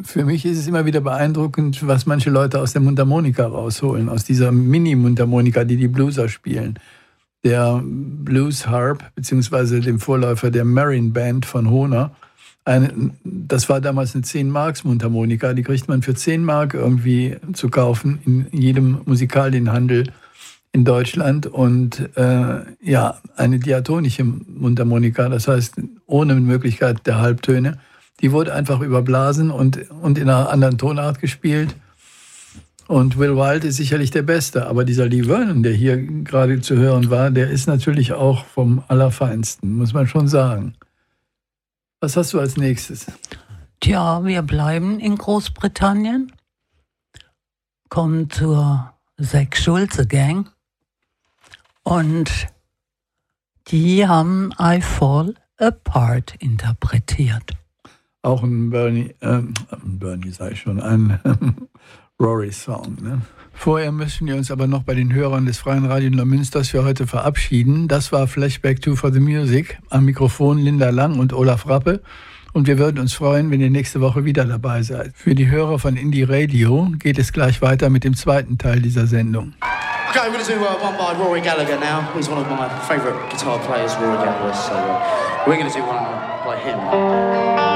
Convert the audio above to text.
für mich ist es immer wieder beeindruckend, was manche Leute aus der Mundharmonika rausholen, aus dieser Mini-Mundharmonika, die Blueser spielen. Der Blues Harp, beziehungsweise dem Vorläufer der Marine Band von Hohner, das war damals eine 10-Marks-Mundharmonika, die kriegt man für 10 Mark irgendwie zu kaufen in jedem Musikalienhandel in Deutschland und eine diatonische Mundharmonika, das heißt ohne Möglichkeit der Halbtöne, die wurde einfach überblasen und in einer anderen Tonart gespielt. Und Will Wild ist sicherlich der Beste, aber dieser Lee Vernon, der hier gerade zu hören war, der ist natürlich auch vom Allerfeinsten, muss man schon sagen. Was hast du als nächstes? Tja, wir bleiben in Großbritannien, kommen zur Zach Schulze Gang und die haben I Fall Apart interpretiert. Auch ein Bernie sag ich schon, ein Rory-Song. Ne? Vorher müssen wir uns aber noch bei den Hörern des Freien Radio Neumünsters für heute verabschieden. Das war Flashback 2 for the Music. Am Mikrofon Linda Lang und Olaf Rappe. Und wir würden uns freuen, wenn ihr nächste Woche wieder dabei seid. Für die Hörer von Indie Radio geht es gleich weiter mit dem zweiten Teil dieser Sendung. Okay, we're going to do one by Rory Gallagher now. He's one of my favourite guitar players, Rory Gallagher. So we're going to do one by him.